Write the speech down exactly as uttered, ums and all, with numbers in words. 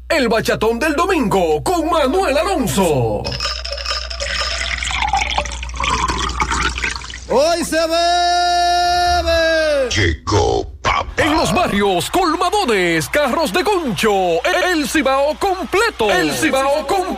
el bachatón del domingo con Manuel Alonso. Hoy se bebe. Llegó papá. En los barrios, colmadones, carros de concho, el Cibao completo. El Cibao completo.